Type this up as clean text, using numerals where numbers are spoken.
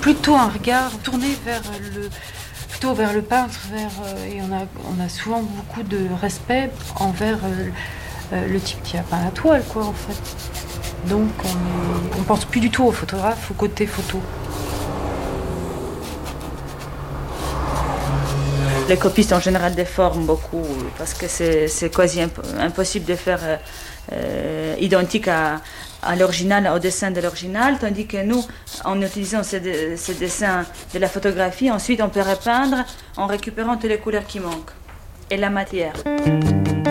plutôt un regard tourné plutôt vers le peintre, et on a souvent beaucoup de respect envers le type qui a peint la toile, quoi, en fait. Donc on pense plus du tout au photographe, au côté photo. Les copistes en général déforment beaucoup parce que c'est quasi impossible de faire identique à l'original, au dessin de l'original, tandis que nous, en utilisant ces dessins de la photographie, ensuite on peut repeindre en récupérant toutes les couleurs qui manquent et la matière.